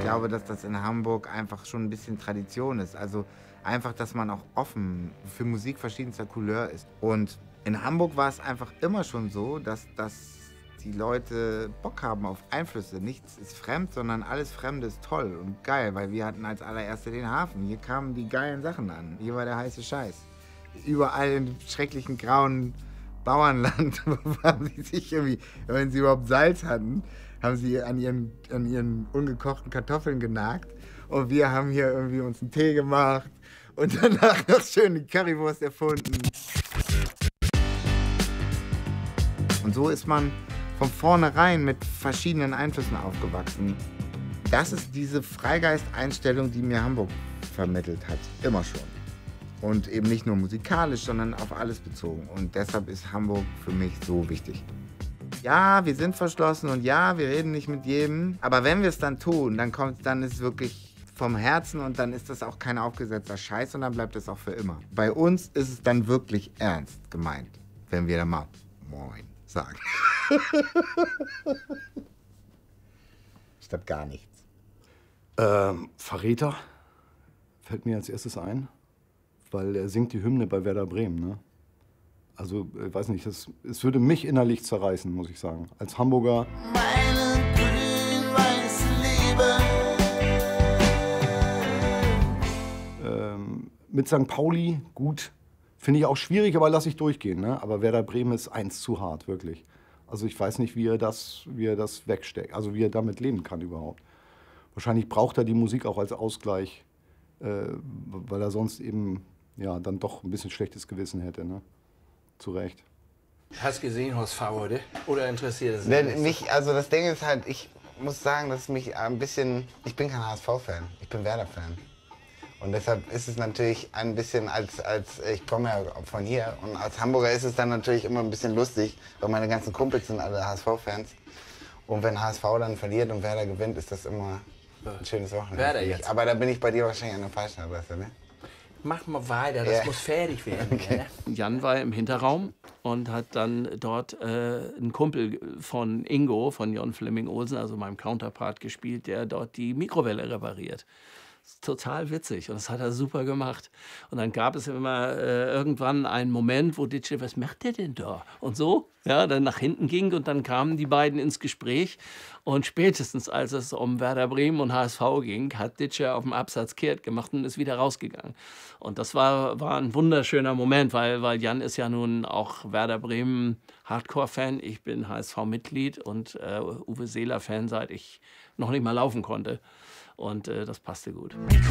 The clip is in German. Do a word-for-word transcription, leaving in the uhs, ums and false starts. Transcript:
glaube, dass das in Hamburg einfach schon ein bisschen Tradition ist. Also einfach, dass man auch offen für Musik verschiedenster Couleur ist. Und in Hamburg war es einfach immer schon so, dass, dass die Leute Bock haben auf Einflüsse. Nichts ist fremd, sondern alles Fremde ist toll und geil, weil wir hatten als allererste den Hafen. Hier kamen die geilen Sachen an. Hier war der heiße Scheiß. Überall in dem schrecklichen grauen Bauernland haben sie sich irgendwie, wenn sie überhaupt Salz hatten, haben sie an ihren, an ihren ungekochten Kartoffeln genagt. Und wir haben hier irgendwie uns einen Tee gemacht und danach noch schön die Currywurst erfunden. Und so ist man von vornherein mit verschiedenen Einflüssen aufgewachsen. Das ist diese Freigeist-Einstellung, die mir Hamburg vermittelt hat, immer schon. Und eben nicht nur musikalisch, sondern auf alles bezogen. Und deshalb ist Hamburg für mich so wichtig. Ja, wir sind verschlossen und ja, wir reden nicht mit jedem. Aber wenn wir es dann tun, dann kommt, dann ist es wirklich vom Herzen und dann ist das auch kein aufgesetzter Scheiß und dann bleibt es auch für immer. Bei uns ist es dann wirklich ernst gemeint, wenn wir dann mal Moin sagen. Statt gar nichts. Ähm, Verräter fällt mir als erstes ein, weil er singt die Hymne bei Werder Bremen, ne? Also, ich weiß nicht, das, es würde mich innerlich zerreißen, muss ich sagen. Als Hamburger. Meine grün-weiße Liebe. Ähm, mit Sankt Pauli, gut. Finde ich auch schwierig, aber lasse ich durchgehen, ne? Aber Werder Bremen ist eins zu hart, wirklich. Also ich weiß nicht, wie er das, wie er das wegsteckt, also wie er damit leben kann überhaupt. Wahrscheinlich braucht er die Musik auch als Ausgleich, äh, weil er sonst eben ja, dann doch ein bisschen schlechtes Gewissen hätte, ne? Zu Recht. Hast gesehen, Horst V, oder? Oder interessiert es dich Denn nicht? mich, also das Ding ist halt, ich muss sagen, dass mich ein bisschen, ich bin kein H S V-Fan, ich bin Werder-Fan. Und deshalb ist es natürlich ein bisschen, als, als ich komme ja von hier und als Hamburger ist es dann natürlich immer ein bisschen lustig, weil meine ganzen Kumpels sind alle H S V-Fans. Und wenn H S V dann verliert und Werder gewinnt, ist das immer ein schönes Wochenende. Werder jetzt. Aber da bin ich bei dir wahrscheinlich an der falschen Adresse, ne? Mach mal weiter, das Ja. muss fertig werden. Okay. Ne? Jan war im Hinterraum und hat dann dort äh, einen Kumpel von Ingo, von Jon Flemming Olsen, also meinem Counterpart, gespielt, der dort die Mikrowelle repariert. Total witzig und das hat er super gemacht. Und dann gab es immer äh, irgendwann einen Moment, wo Ditsche, was macht der denn da? Und so, ja, dann nach hinten ging und dann kamen die beiden ins Gespräch. Und spätestens, als es um Werder Bremen und H S V ging, hat Ditsche auf dem Absatz kehrt gemacht und ist wieder rausgegangen. Und das war, war ein wunderschöner Moment, weil, weil Jan ist ja nun auch Werder Bremen Hardcore-Fan. Ich bin H S V-Mitglied und äh, Uwe Seeler-Fan, seit ich noch nicht mal laufen konnte. Und äh, das passte gut.